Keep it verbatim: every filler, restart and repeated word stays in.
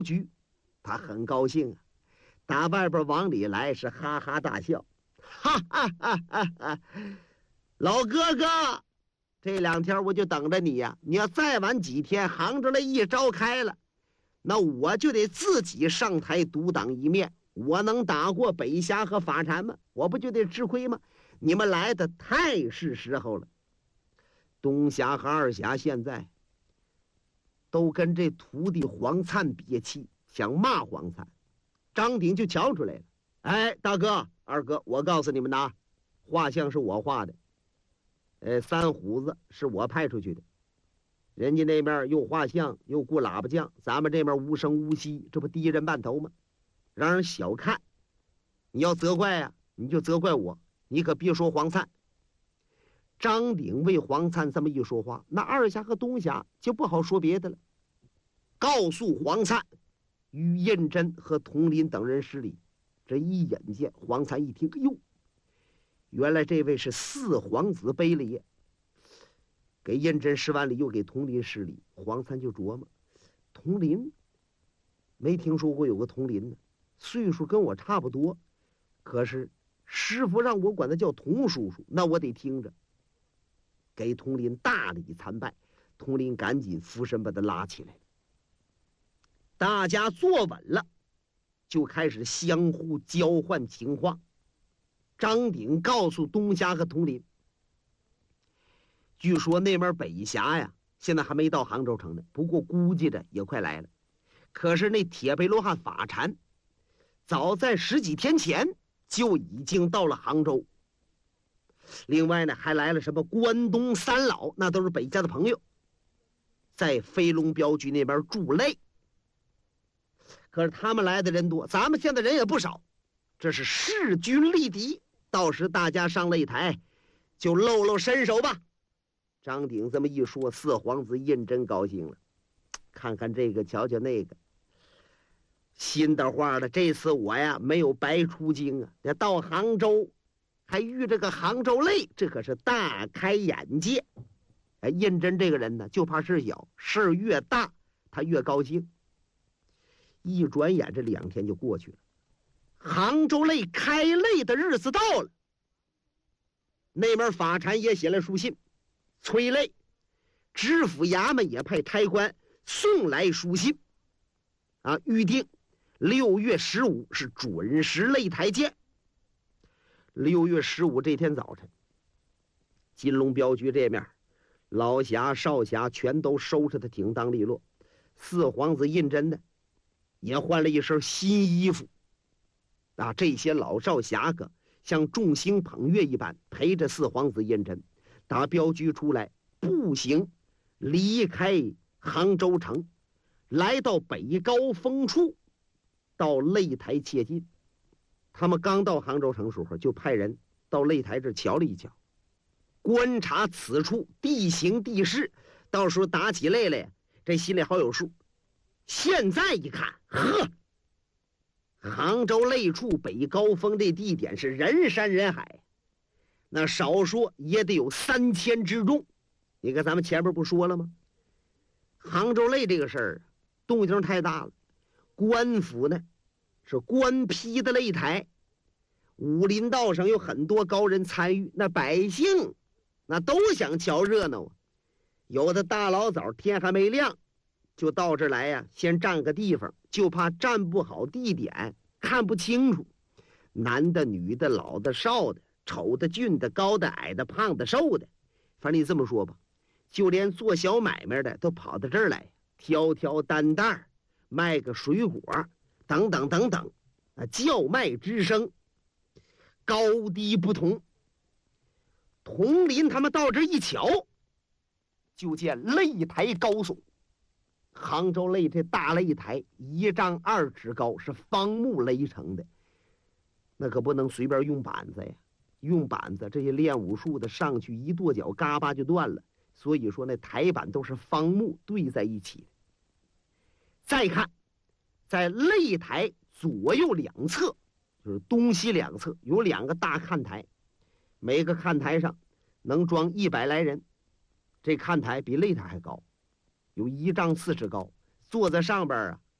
局，他很高兴啊，打外边往里来是哈哈大笑，哈哈哈哈哈！老哥哥，这两天我就等着你呀、啊！你要再晚几天，杭州来一招开了，那我就得自己上台独当一面。我能打过北峡和法禅吗？我不就得吃亏吗？你们来的太是时候了。东峡和二峡现在都跟这徒弟黄灿憋气，想骂黄灿。张鼎就瞧出来了，哎，大哥二哥，我告诉你们呐，画像是我画的，呃，三虎子是我派出去的，人家那边又画像又雇喇叭匠，咱们这边无声无息，这不低人半头吗？让人小看。你要责怪啊，你就责怪我，你可别说黄灿。张鼎为黄灿这么一说话，那二峡和东峡就不好说别的了，告诉黄灿与胤禛和佟林等人施礼。这一引荐，黄灿一听，哎呦，原来这位是四皇子背了爷。给胤禛施完礼，又给佟林施礼。黄灿就琢磨，佟林没听说过有个佟林呢，岁数跟我差不多，可是师傅让我管他叫佟叔叔，那我得听着。给佟林大礼参拜，佟林赶紧俯身把他拉起来。大家坐稳了，就开始相互交换情话。张鼎告诉东峡和佟林，据说那边北峡呀，现在还没到杭州城呢，不过估计着也快来了。可是那铁背罗汉法禅，早在十几天前就已经到了杭州。另外呢，还来了什么关东三老，那都是北家的朋友，在飞龙镖局那边驻擂。可是他们来的人多，咱们现在人也不少，这是势均力敌。到时大家上擂台就露露身手吧。张鼎这么一说，四皇子胤禛高兴了，看看这个瞧瞧那个，心的话了，这次我呀没有白出京啊，这到杭州还遇这个杭州擂，这可是大开眼界。哎，胤禛这个人呢，就怕事小，事儿越大他越高兴。一转眼这两天就过去了，杭州擂开擂的日子到了。那边法禅也写了书信催擂，知府衙门也派差官送来书信啊，预定六月十五是准时擂台见。六月十五这天早晨，金龙镖局这面老侠少侠全都收拾的挺当利落，四皇子胤禛呢也换了一身新衣服啊，这些老少侠客像众星捧月一般陪着四皇子胤禛打镖局出来，步行离开杭州城，来到北高峰处，到擂台切近。他们刚到杭州城时候，就派人到擂台这瞧了一瞧，观察此处地形地势，到时候打起擂来，这心里好有数。现在一看，呵，杭州擂处北高峰这地点是人山人海，那少说也得有三千之众。你看咱们前面不说了吗？杭州擂这个事儿动静太大了，官府呢是官批的擂台，武林道上有很多高人参与，那百姓那都想瞧热闹啊。有的大老早天还没亮就到这儿来呀、啊，先占个地方，就怕占不好地点看不清楚，男的女的老的少的丑的俊的高的矮的胖的瘦的，反正你这么说吧，就连做小买卖的都跑到这儿来挑挑担担，卖个水果等等等等啊，叫卖之声高低不同。佟林他们到这一瞧，就见擂台高耸，杭州擂这大擂台一丈二尺高，是方木垒成的，那可不能随便用板子呀，用板子这些练武术的上去一跺脚嘎巴就断了，所以说那台板都是方木对在一起的。再看在擂台左右两侧，就是东西两侧有两个大看台，每个看台上能装一百来人，这看台比擂台还高，有一丈四尺高，坐在上边啊，